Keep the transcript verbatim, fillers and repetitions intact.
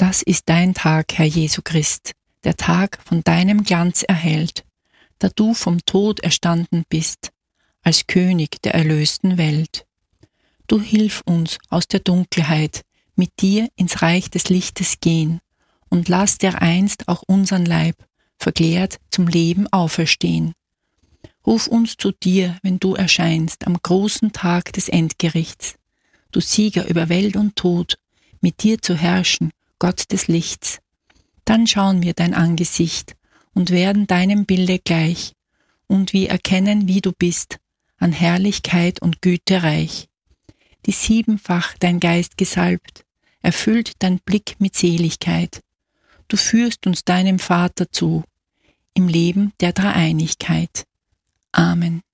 Das ist dein Tag, Herr Jesu Christ, der Tag von deinem Glanz erhellt, da du vom Tod erstanden bist, als König der erlösten Welt. Du hilf uns aus der Dunkelheit, mit dir ins Reich des Lichtes gehen, und lass dereinst auch unseren Leib, verklärt, zum Leben auferstehen. Ruf uns zu dir, wenn du erscheinst, am großen Tag des Endgerichts. Du Sieger über Welt und Tod, mit dir zu herrschen, Gott des Lichts. Dann schauen wir dein Angesicht und werden deinem Bilde gleich, und wir erkennen, wie du bist, an Herrlichkeit und Güte reich. Die siebenfach dein Geist gesalbt, erfüllt dein Blick mit Seligkeit. Du führst uns deinem Vater zu, im Leben der Dreieinigkeit. Amen.